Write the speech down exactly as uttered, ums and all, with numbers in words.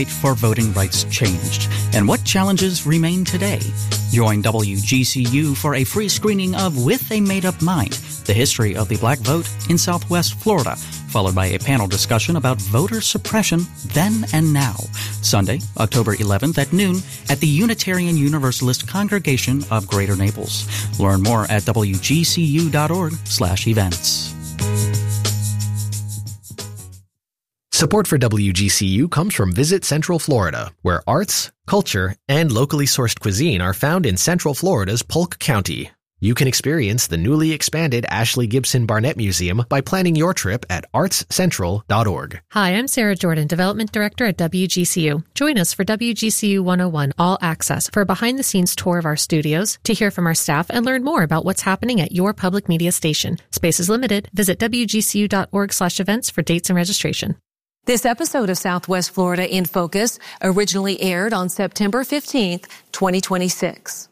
for voting rights changed, and what challenges remain today. Join W G C U for a free screening of With a Made-Up Mind, the history of the black vote in Southwest Florida, followed by a panel discussion about voter suppression then and now. Sunday, October eleventh at noon at the Unitarian Universalist Congregation of Greater Naples. Learn more at W G C U dot org slash events. Support for W G C U comes from Visit Central Florida, where arts, culture, and locally sourced cuisine are found in Central Florida's Polk County. You can experience the newly expanded Ashley Gibson Barnett Museum by planning your trip at arts central dot org. Hi, I'm Sarah Jordan, Development Director at W G C U. Join us for W G C U one oh one All Access for a behind-the-scenes tour of our studios, to hear from our staff and learn more about what's happening at your public media station. Space is limited. Visit W G C U dot org slash events for dates and registration. This episode of Southwest Florida in Focus originally aired on September fifteenth, twenty twenty-six.